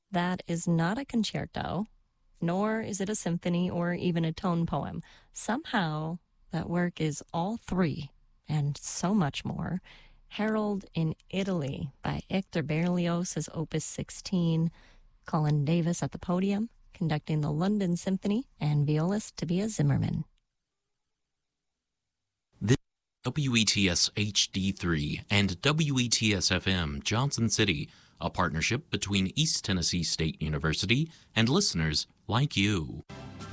That is not a concerto, nor is it a symphony or even a tone poem. Somehow, that work is all three and so much more. Harold in Italy by Hector Berlioz is Opus 16. Colin Davis at the podium, conducting the London Symphony, and violist Tobias Zimmerman. This is WETS HD3 and WETS FM Johnson City, a partnership between East Tennessee State University and listeners like you.